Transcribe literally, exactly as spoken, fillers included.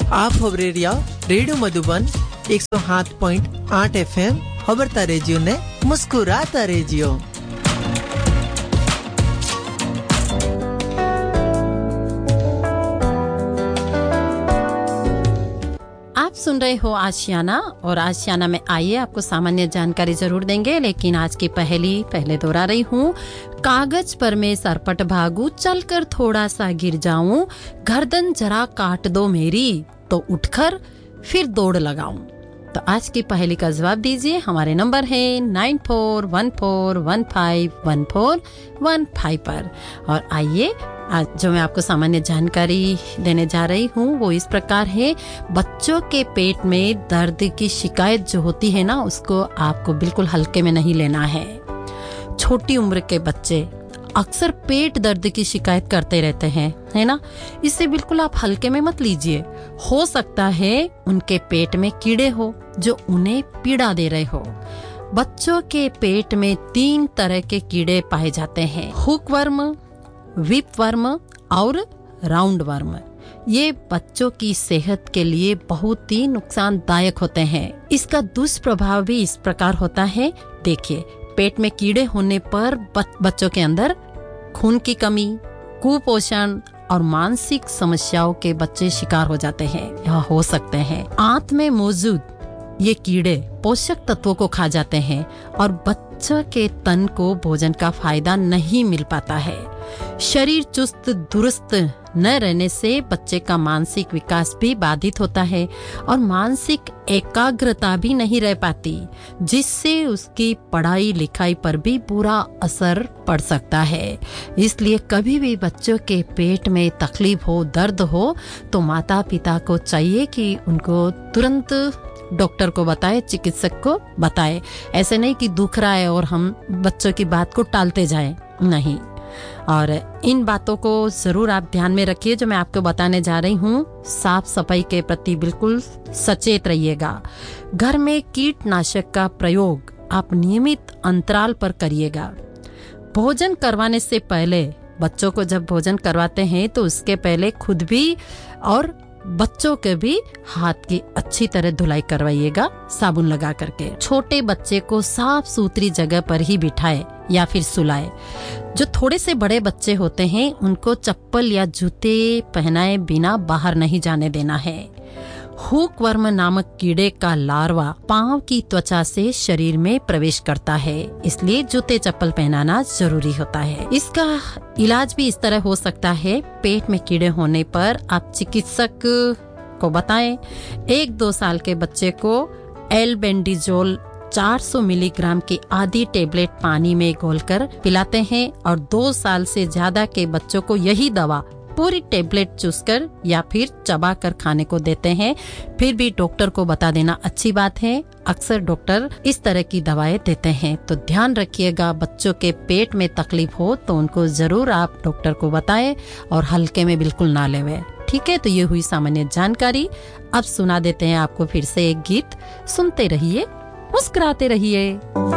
आप खबरेरिया रेडियो मधुबन एक सौ सात पॉइंट आठ एफ एम खबरता रेजियो ने मुस्कुराता रेजियो। आप सुन रहे हो आशियाना, और आशियाना में आइए आपको सामान्य जानकारी जरूर देंगे, लेकिन आज की पहली पहले दोहरा रही हूँ। कागज पर मैं सरपट भागू, चलकर थोड़ा सा गिर जाऊं, गर्दन जरा काट दो मेरी, तो उठकर फिर दौड़ लगाऊं। तो आज की पहेली का जवाब दीजिए। हमारे नंबर है nine four one four one five one four one five पर। और आइए आज जो मैं आपको सामान्य जानकारी देने जा रही हूँ वो इस प्रकार है। बच्चों के पेट में दर्द की शिकायत जो होती है ना, उसको आपको बिल्कुल हल्के में नहीं लेना है। छोटी उम्र के बच्चे अक्सर पेट दर्द की शिकायत करते रहते हैं, है ना। इसे बिल्कुल आप हल्के में मत लीजिए। हो सकता है उनके पेट में कीड़े हो जो उन्हें पीड़ा दे रहे हो। बच्चों के पेट में तीन तरह के कीड़े पाए जाते हैं, हुक वर्म, विप वर्म और राउंड वर्म। ये बच्चों की सेहत के लिए बहुत ही नुकसानदायक होते हैं। इसका दुष्प्रभाव भी इस प्रकार होता है। देखिए, पेट में कीड़े होने पर बच्चों के अंदर खून की कमी, कुपोषण और मानसिक समस्याओं के बच्चे शिकार हो जाते हैं या हो सकते हैं। आंत में मौजूद ये कीड़े पोषक तत्वों को खा जाते हैं और बच्चों के तन को भोजन का फायदा नहीं मिल पाता है। शरीर चुस्त दुरुस्त न रहने से बच्चे का मानसिक विकास भी बाधित होता है और मानसिक एकाग्रता भी नहीं रह पाती, जिससे उसकी पढ़ाई लिखाई पर भी बुरा असर पड़ सकता है। इसलिए कभी भी बच्चों के पेट में तकलीफ हो, दर्द हो, तो माता पिता को चाहिए कि उनको तुरंत डॉक्टर को बताए, चिकित्सक को बताए। ऐसे नहीं कि दुख रहा है और हम बच्चों की बात को टालते जाएं, नहीं। और इन बातों को जरूर आप ध्यान में रखिए जो मैं आपको बताने जा रही हूँ। साफ सफाई के प्रति बिल्कुल सचेत रहिएगा। घर में कीटनाशक का प्रयोग आप नियमित अंतराल पर करिएगा। भोजन करवाने से पहले, बच्चों को जब भोजन करवाते हैं तो उसके पहले खुद भी और बच्चों के भी हाथ की अच्छी तरह धुलाई करवाइएगा साबुन लगा करके। छोटे बच्चे को साफ सुथरी जगह पर ही बिठाए या फिर सुलाए। जो थोड़े से बड़े बच्चे होते हैं उनको चप्पल या जूते पहनाए बिना बाहर नहीं जाने देना है। हुक वर्म नामक कीड़े का लार्वा पांव की त्वचा से शरीर में प्रवेश करता है, इसलिए जूते चप्पल पहनाना जरूरी होता है। इसका इलाज भी इस तरह हो सकता है। पेट में कीड़े होने पर आप चिकित्सक को बताएं। एक दो साल के बच्चे को एल्बेंडाजोल चार सौ मिलीग्राम की आधी टेबलेट पानी में घोलकर पिलाते हैं और दो साल से ज्यादा के बच्चों को यही दवा पूरी टेबलेट चूसकर या फिर चबाकर खाने को देते हैं। फिर भी डॉक्टर को बता देना अच्छी बात है। अक्सर डॉक्टर इस तरह की दवाएं देते हैं, तो ध्यान रखिएगा। बच्चों के पेट में तकलीफ हो तो उनको जरूर आप डॉक्टर को बताएं और हल्के में बिल्कुल ना लेवे। ठीक है, तो ये हुई सामान्य जानकारी। अब सुना देते हैं आपको फिर से एक गीत। सुनते रहिए, मुस्कुराते रहिए।